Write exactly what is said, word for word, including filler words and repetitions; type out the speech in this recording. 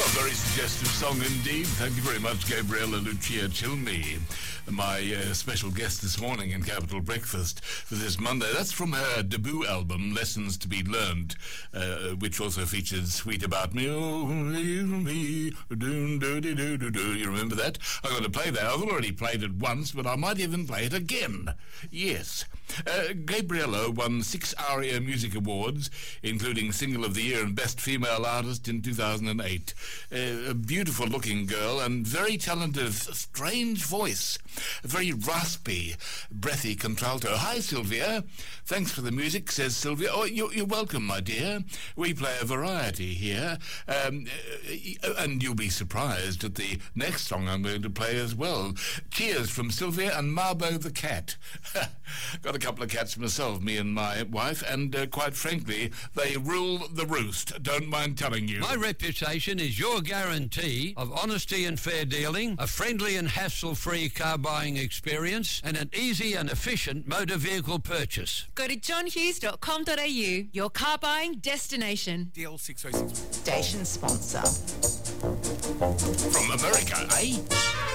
Oh, a very suggestive song indeed. Thank you very much, Gabriella Lucia Chilmi, my uh, special guest this morning in Capital Breakfast for this Monday. That's from her debut album, Lessons to Be Learned, uh, which also featured Sweet About Me. Oh, me, do, do, do, do, do, do. You remember that? I'm going to play that. I've already played it once, but I might even play it again. Yes. Uh, Gabriella won six ARIA Music Awards, including Single of the Year and Best Female Artist in two thousand eight. Uh, a beautiful-looking girl and very talented, strange voice. A very raspy, breathy contralto. Hi, Sylvia. Thanks for the music, says Sylvia. Oh, you're, you're welcome, my dear. We play a variety here. Um, uh, and you'll be surprised at the next song I'm going to play as well. Cheers from Sylvia and Marbo the cat. Got a couple of cats myself, me and my wife, and uh, quite frankly, they rule the roost. Don't mind telling you. My reputation is your guarantee of honesty and fair dealing, a friendly and hassle-free car buying experience, and an easy and efficient motor vehicle purchase. Go to john hughes dot com dot a u, your car buying destination. D L six oh six. Station sponsor. From America, eh?